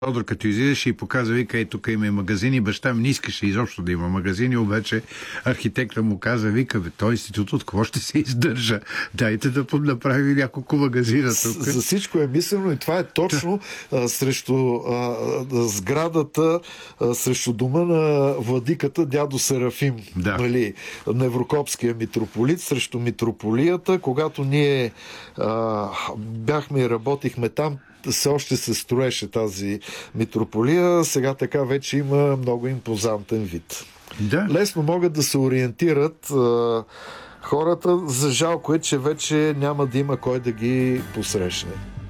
Тодор, като излизаше и показва, вика, тук има и магазини, баща ми не искаше изобщо да има магазини, обаче архитекта му каза, вика, той институт от какво ще се издържа? Дайте да направи няколко магазина тук. За всичко е мислено и това е точно срещу сградата, срещу дома на владиката дядо Серафим, нали, Неврокопския митрополит, срещу митрополията. Когато ние бяхме и работихме там, все още се строеше тази митрополия, сега така вече има много импозантен вид. Да. Лесно могат да се ориентират хората. За жалко е, че вече няма да има кой да ги посрещне.